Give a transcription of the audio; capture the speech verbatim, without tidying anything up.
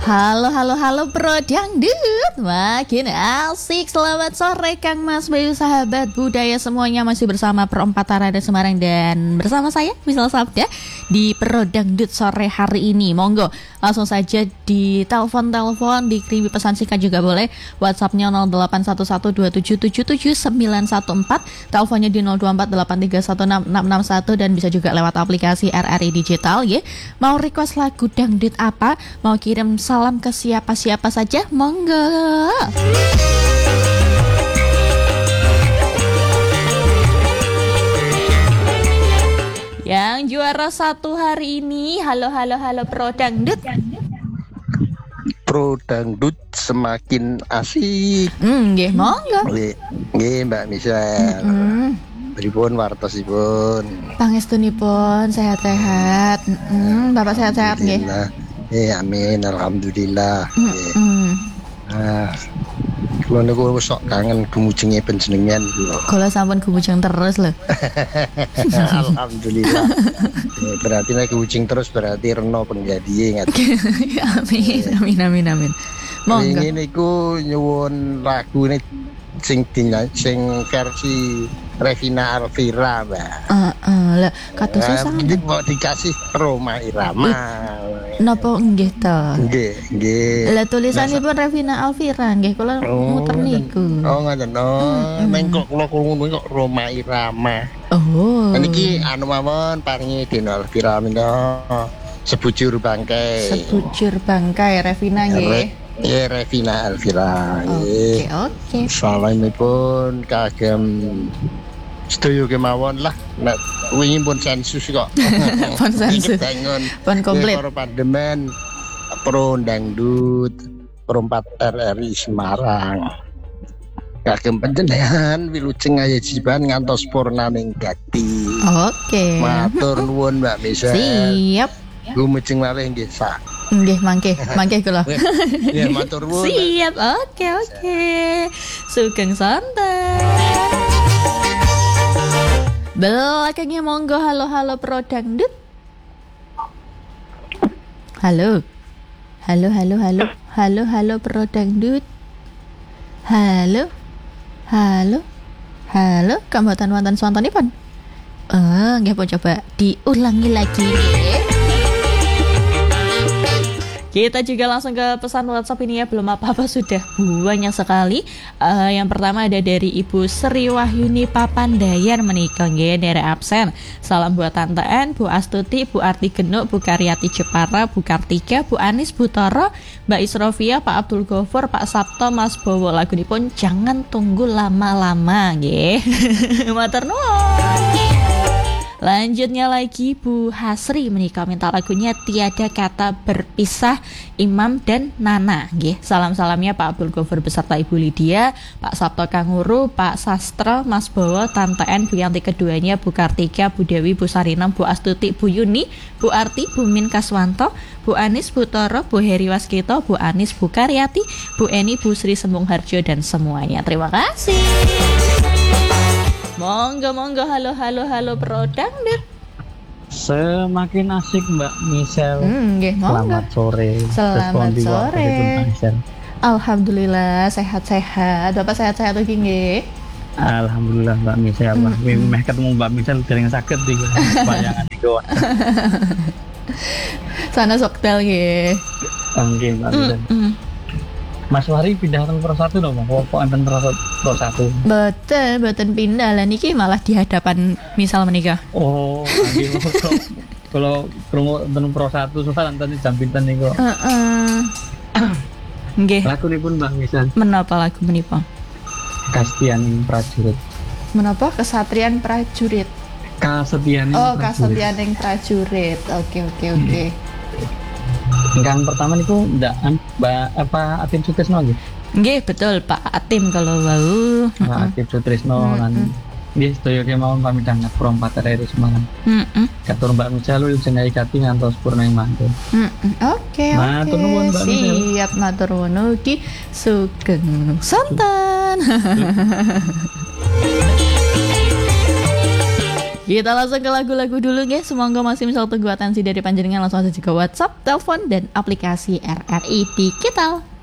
Halo, halo, halo Bro Dangdut. Makin asik. Selamat sore Kang Mas Bayu, sahabat budaya semuanya. Masih bersama Perempat Arada Semarang dan bersama saya Wisal Sabda di Pro Dangdut sore hari ini. Monggo langsung saja di telepon-telepon, dikirimi pesan singkat juga boleh. WhatsAppnya nol delapan satu satu dua tujuh tujuh tujuh sembilan satu empat, teleponnya di nol dua empat delapan tiga satu enam enam enam satu, dan bisa juga lewat aplikasi R R I Digital ya. Mau request lagu dangdut apa? Mau kirim salam ke siapa-siapa saja? Monggo. Yang juara satu hari ini, halo halo halo Pro Dangdut. Pro Dangdut semakin asik. Hmm, nggih, monggo. Nggih, Mbak Michelle. Mm-hmm. Pripun wartosipun? Pangestunipun sehat-sehat. Mm-hmm. Bapak sehat-sehat nggih. Eh, amin, alhamdulillah. Mm-hmm. Ah, kula niku sok kangen gumujenge panjenengan kula. Kula sampun gumujeng terus lho. Alhamdulillah. Eh, berarti nek gumujeng terus berarti reno penggadihe ngat. Amin, amin, amin, amin. Monggo. Ini niku nyuwun lagune sing dinyanyi sing versi Revina Alvira, Mbak. Heeh, uh, lah kata susah. Iki kok dikasih Roma Irama. Napa nggih to? Nggih, nggih. Lah tulisanipun Revina Alvira nggih kula muter niku. Oh, ngoten. Oh, ning kok kula krungu kok Roma Irama. Oh. Niki anu mawon paringi Dina Alvira menika sebujur bangkai. Sebujur bangkai Revina nggih. Ya, Revina Alvira. Oke, oke. Salamipun kagem sedaya kemawon lah. Nek wingi pun sensus kok. Pun sensus. Pun komplit. Para pandemen Pro Dangdut Perempat R R I Semarang. Kagem panjenengan wilujeng ayajiban ngantos purnaning gati. Oke. Matur nuwun Mbak Misa. Siap. Gumujeng malih nggih sak. Nggih, mangke, mangke kula. Ya, matur nuwun. Siap. Oke, oke. Sugeng santai. Belakangnya monggo halo-halo Pro Dangdut. Halo. Halo, halo, halo. Halo, halo Pro Dangdut. Halo. Halo. Halo, kambotan wonten sontonipun. Eh, nggih pun coba diulangi lagi. Kita juga langsung ke pesan WhatsApp ini ya, belum apa-apa sudah banyak sekali. Uh, yang pertama ada dari Ibu Sri Wahyuni Papandayan menikah nggih dari absen. Salam buat Tante N, Bu Astuti, Bu Arti Genuk, Bu Karyati Jepara, Bu Kartika, Bu Anis, Bu Toro, Mbak Isrofia, Pak Abdul Ghaffur, Pak Sabto, Mas Bowo. Lagunipun jangan tunggu lama-lama nggih. Matur nuwun. Lanjutnya lagi Bu Hasri menikah minta lagunya Tiada Kata Berpisah Imam dan Nana nggih. Salam-salamnya Pak Abdul Ghaffur beserta Ibu Lydia, Pak Sabto Kanguru, Pak Sastra, Mas Bowo, Tante N, Bu Yanti keduanya, Bu Kartika, Bu Dewi, Bu Sarinam, Bu Astuti, Bu Yuni, Bu Arti, Bu Min Kaswanto, Bu Anis, Bu Toro, Bu Heri Waskito, Bu Anis, Bu Karyati, Bu Eni, Bu Sri Sembung Harjo dan semuanya. Terima kasih. Monggo, monggo, halo, halo, halo Pro Dangdut. Semakin asik Mbak Michelle. Hmm, nggih, monggo. Selamat sore. Selamat sore. Alhamdulillah sehat-sehat. Bapak sehat-sehat lagi nggih? Alhamdulillah Mbak Michelle. Wah, hmm. meh ketemu Mbak Michelle dereng saged iki. Bayangan iki. Sana soktel nggih. Nggih, Mbak Michelle. Mm, mm. Mas Wari pindah teng Pro satu dong, kok enten Pro satu. Betul, betul pindah lah niki malah di hadapan misal menikah. Oh, nggih kalau krungu teng Pro satu susah enten jam pinten niku. Heeh. Nggih. Lagunipun Mbak Misan. Menapa lagu menipun? Kastian Prajurit. Menapa Kesatrian Prajurit? Kasetianing Oh, Prajurit. Kasetianing Prajurit. Oke, oke, oke. Yang pertama niku ndak Mbak apa Atim Sutrisno nggih. Nggih, betul Pak Atim kalau wau. Pak Atim Sutrisno lan nggih sedaya kemawon pamit sangat Perempat R R I Semarang. Heeh. Katur Mbak Michelle jenenge kati ngantos purnaing mangke. Heeh. Oke, oke. Siap matur nuwun ugi sugeng sonten. Kita langsung ke lagu-lagu dulu guys. Semoga masih misal tunggu atensi dari panjenengan. Langsung aja ke WhatsApp, telepon, dan aplikasi R R I Digital.